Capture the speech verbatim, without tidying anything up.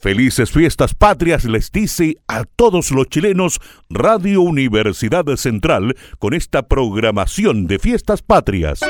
Felices fiestas patrias les dice a todos los chilenos Radio Universidad Central con esta programación de fiestas patrias.